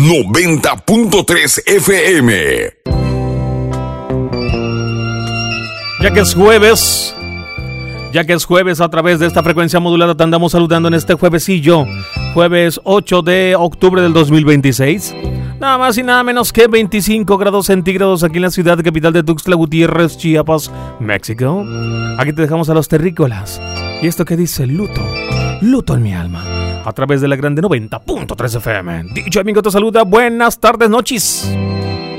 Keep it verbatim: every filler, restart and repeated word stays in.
noventa punto tres F M. Ya que es jueves, ya que es jueves a través de esta frecuencia modulada te andamos saludando en este juevesillo, jueves ocho de octubre del dos mil veintiséis. Nada más y nada menos que veinticinco grados centígrados aquí en la ciudad capital de Tuxtla Gutiérrez, Chiapas, México. Aquí te dejamos a los terrícolas. Y esto que dice luto, luto en mi alma, a través de la grande noventa punto tres F M. Dicho amigo te saluda, buenas tardes, noches.